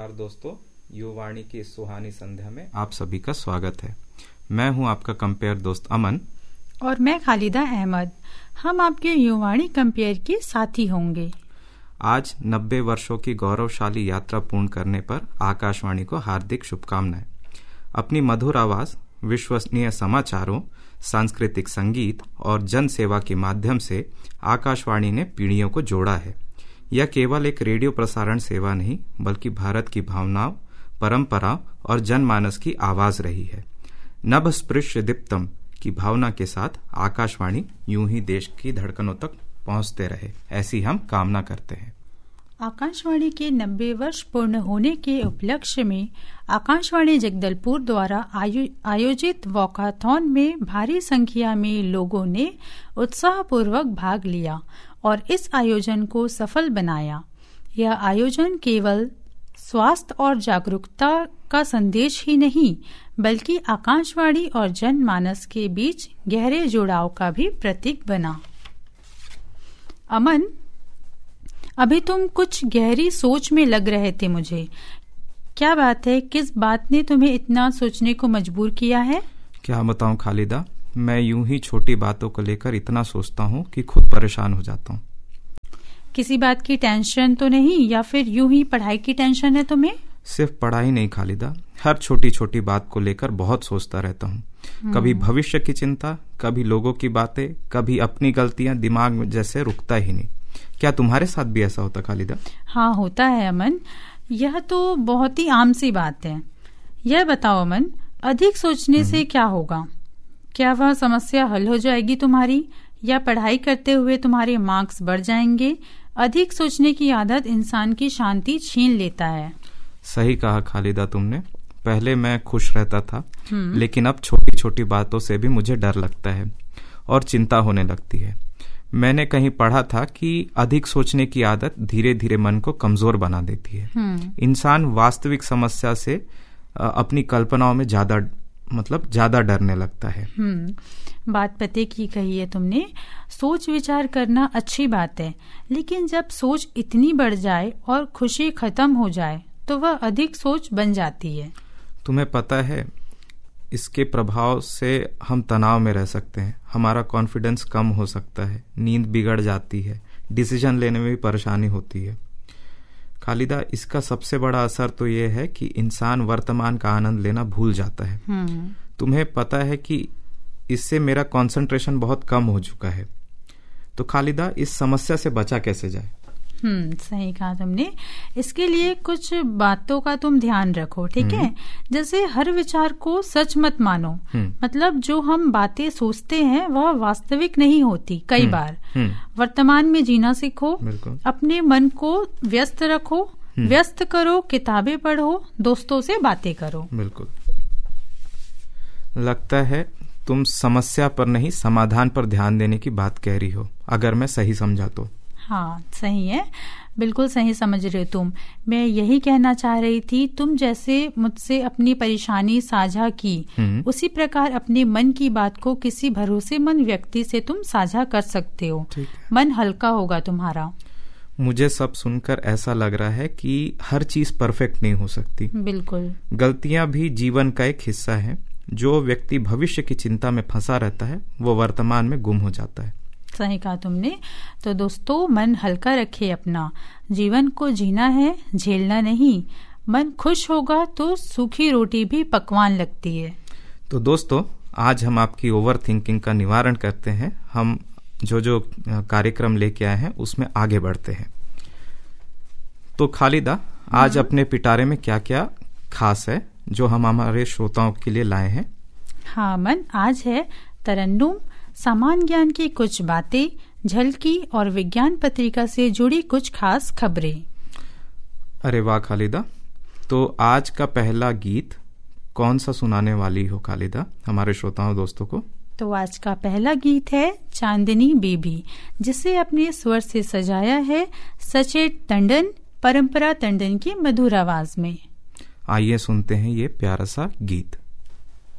नमस्कार दोस्तों, युवाणी की इस सुहानी संध्या में आप सभी का स्वागत है। मैं हूं आपका कंपेयर दोस्त अमन और मैं खालिदा अहमद। हम आपके युवाणी कंपेयर के साथी होंगे। आज 90 वर्षों की गौरवशाली यात्रा पूर्ण करने पर आकाशवाणी को हार्दिक शुभकामनाएं। अपनी मधुर आवाज, विश्वसनीय समाचारों, सांस्कृतिक संगीत और जन सेवा के माध्यम से आकाशवाणी ने पीढ़ियों को जोड़ा है। यह केवल एक रेडियो प्रसारण सेवा नहीं, बल्कि भारत की भावनाओं, परंपरा और जनमानस की आवाज रही है। नभ स्पृश्य दीप्तम की भावना के साथ आकाशवाणी यूं ही देश की धड़कनों तक पहुंचते रहे, ऐसी हम कामना करते हैं। आकाशवाणी के 90 वर्ष पूर्ण होने के उपलक्ष्य में आकाशवाणी जगदलपुर द्वारा आयोजित वॉकाथॉन में भारी संख्या में लोगों ने उत्साहपूर्वक भाग लिया और इस आयोजन को सफल बनाया। यह आयोजन केवल स्वास्थ्य और जागरूकता का संदेश ही नहीं, बल्कि आकाशवाणी और जनमानस के बीच गहरे जुड़ाव का भी प्रतीक बना। अमन, अभी तुम कुछ गहरी सोच में लग रहे थे। मुझे क्या बात है? किस बात ने तुम्हें इतना सोचने को मजबूर किया है? क्या बताऊं खालिदा, मैं यूं ही छोटी बातों को लेकर इतना सोचता हूं कि खुद परेशान हो जाता हूं। किसी बात की टेंशन तो नहीं, या फिर यूं ही पढ़ाई की टेंशन है तुम्हें? सिर्फ पढ़ाई नहीं खालिदा, हर छोटी छोटी बात को लेकर बहुत सोचता रहता हूँ। कभी भविष्य की चिंता, कभी लोगों की बातें, कभी अपनी गलतियां, दिमाग में जैसे रुकता ही नहीं। क्या तुम्हारे साथ भी ऐसा होता खालिदा? हाँ, होता है अमन। यह तो बहुत ही आम सी बात है। यह बताओ अमन, अधिक सोचने से क्या होगा? क्या वह समस्या हल हो जाएगी तुम्हारी, या पढ़ाई करते हुए तुम्हारे मार्क्स बढ़ जाएंगे? अधिक सोचने की आदत इंसान की शांति छीन लेता है। सही कहा खालिदा तुमने। पहले मैं खुश रहता था, लेकिन अब छोटी छोटी बातों से भी मुझे डर लगता है और चिंता होने लगती है। मैंने कहीं पढ़ा था कि अधिक सोचने की आदत धीरे धीरे मन को कमजोर बना देती है। इंसान वास्तविक समस्या से अपनी कल्पनाओं में ज्यादा डरने लगता है। बात पते की कही है तुमने। सोच विचार करना अच्छी बात है, लेकिन जब सोच इतनी बढ़ जाए और खुशी खत्म हो जाए तो वह अधिक सोच बन जाती है। तुम्हें पता है, इसके प्रभाव से हम तनाव में रह सकते हैं, हमारा कॉन्फिडेंस कम हो सकता है, नींद बिगड़ जाती है, डिसीजन लेने में भी परेशानी होती है। खालिदा, इसका सबसे बड़ा असर तो ये है कि इंसान वर्तमान का आनंद लेना भूल जाता है। तुम्हें पता है कि इससे मेरा कंसंट्रेशन बहुत कम हो चुका है। तो खालिदा, इस समस्या से बचा कैसे जाए? सही कहा तुमने। इसके लिए कुछ बातों का तुम ध्यान रखो, ठीक है? जैसे हर विचार को सच मत मानो। मतलब जो हम बातें सोचते हैं वह वास्तविक नहीं होती कई बार। वर्तमान में जीना सीखो, अपने मन को व्यस्त रखो, व्यस्त करो, किताबें पढ़ो, दोस्तों से बातें करो। बिल्कुल। लगता है तुम समस्या पर नहीं, समाधान पर ध्यान देने की बात कह रही हो, अगर मैं सही समझा तो। हाँ, सही है, बिल्कुल सही समझ रहे हो तुम। मैं यही कहना चाह रही थी, तुम जैसे मुझसे अपनी परेशानी साझा की, उसी प्रकार अपने मन की बात को किसी भरोसेमंद व्यक्ति से तुम साझा कर सकते हो। मन हल्का होगा तुम्हारा। मुझे सब सुनकर ऐसा लग रहा है कि हर चीज परफेक्ट नहीं हो सकती। बिल्कुल। गलतियां भी जीवन का एक हिस्सा है। जो व्यक्ति भविष्य की चिंता में फंसा रहता है, वो वर्तमान में गुम हो जाता है। सही कहा तुमने। तो दोस्तों, मन हल्का रखे अपना। जीवन को जीना है, झेलना नहीं। मन खुश होगा तो सूखी रोटी भी पकवान लगती है। तो दोस्तों, आज हम आपकी ओवर थिंकिंग का निवारण करते हैं। हम जो कार्यक्रम लेके आए हैं उसमें आगे बढ़ते हैं। तो खालिदा, आज अपने पिटारे में क्या क्या खास है जो हम हमारे श्रोताओं के लिए लाए हैं? हाँ मन, आज है तरन्नुम, सामान्य ज्ञान की कुछ बातें, झलकी और विज्ञान पत्रिका से जुड़ी कुछ खास खबरें। अरे वाह खालिदा, तो आज का पहला गीत कौन सा सुनाने वाली हो खालिदा हमारे श्रोताओं दोस्तों को? तो आज का पहला गीत है चांदनी बेबी, जिसे अपने स्वर से सजाया है सचेत टंडन, परंपरा टंडन की मधुर आवाज में। आइए सुनते हैं ये प्यारा सा गीत।